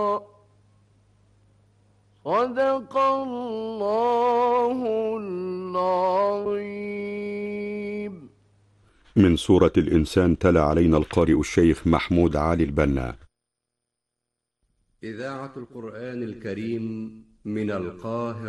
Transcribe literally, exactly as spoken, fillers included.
صدق الله العظيم. من سورة الإنسان تلا علينا القارئ الشيخ محمود علي البنا. إذاعة القرآن الكريم من القاهرة.